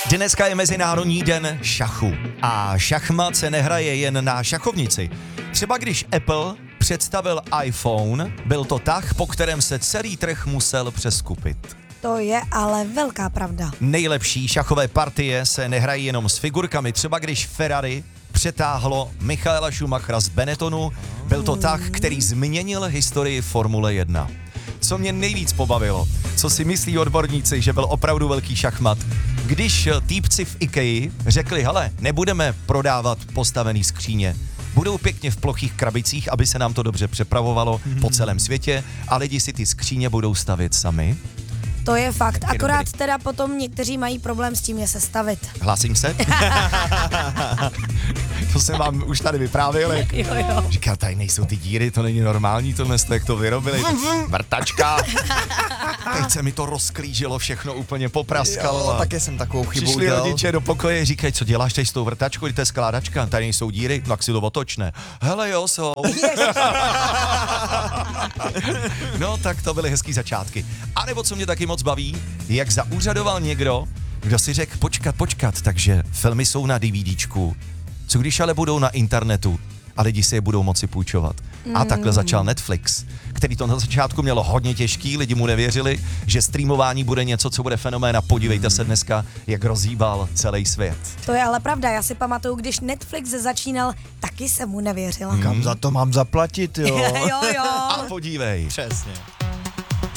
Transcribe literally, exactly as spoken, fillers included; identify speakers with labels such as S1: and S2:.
S1: Dneska je Mezinárodní den šachu a šachmat se nehraje jen na šachovnici. Třeba když Apple představil iPhone, byl to tah, po kterém se celý trh musel přeskupit.
S2: To je ale velká pravda.
S1: Nejlepší šachové partie se nehrají jenom s figurkami. Třeba když Ferrari přetáhlo Michaela Schumachera z Benettonu, byl to tah, který změnil historii Formule jedna. Co mě nejvíc pobavilo, co si myslí odborníci, že byl opravdu velký šachmat, když týpci v IKEA řekli, hele, nebudeme prodávat postavený skříně, budou pěkně v plochých krabicích, aby se nám to dobře přepravovalo mm-hmm. po celém světě a lidi si ty skříně budou stavět sami.
S2: To je fakt,
S1: je
S2: akorát
S1: dobrý.
S2: Teda potom někteří mají problém s tím je sestavit.
S1: Hlásím se? To jsem vám už tady vyprávěl, jak
S2: Jo, jo.
S1: říkal, tady nejsou ty díry, to není normální, tohle jak to vyrobili. Vrtačka. Teď se mi to rozklížilo, všechno úplně popraskalo.
S3: Jo, taky jsem takovou chybu
S1: Přišli
S3: udělal.
S1: rodiče do pokoje, říkají, co děláš tady s tou vrtačkou, to je skládačka, tady nejsou díry, tak si to otočne. Hele jo, jsou. No tak to byly hezký začátky. A nebo co mě taky moc baví, jak zaúřadoval někdo, kdo si řekl, počkat, počkat, takže filmy jsou na DVDčku, co když ale budou na internetu a lidi si je budou moci půjčovat. Mm. A takhle začal Netflix, který to na začátku mělo hodně těžký, lidi mu nevěřili, že streamování bude něco, co bude fenomén a podívejte se dneska, jak rozhýbal celý svět.
S2: To je ale pravda, já si pamatuju, když Netflix začínal, taky jsem mu nevěřila.
S3: Kam za to mám zaplatit, jo?
S2: jo, jo.
S1: A podívej.
S3: Přesně.